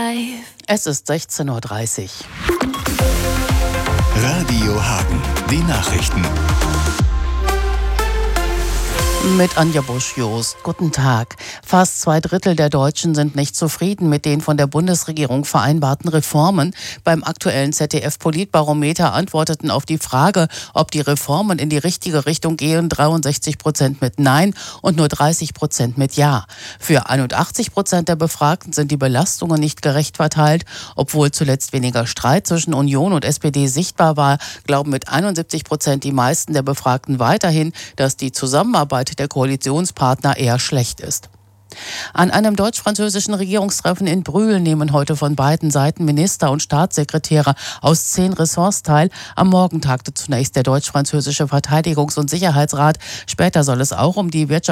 Es ist 16:30 Uhr. Radio Hagen, die Nachrichten. Mit Anja Busch-Jost. Guten Tag. Fast 2/3 der Deutschen sind nicht zufrieden mit den von der Bundesregierung vereinbarten Reformen. Beim aktuellen ZDF-Politbarometer antworteten auf die Frage, ob die Reformen in die richtige Richtung gehen, 63% mit Nein und nur 30% mit Ja. Für 81% der Befragten sind die Belastungen nicht gerecht verteilt. Obwohl zuletzt weniger Streit zwischen Union und SPD sichtbar war, glauben mit 71% die meisten der Befragten weiterhin, dass die Zusammenarbeit der Koalitionspartner eher schlecht ist. An einem deutsch-französischen Regierungstreffen in Brühl nehmen heute von beiden Seiten Minister und Staatssekretäre aus 10 Ressorts teil. Am Morgen tagte zunächst der deutsch-französische Verteidigungs- und Sicherheitsrat. Später soll es auch um die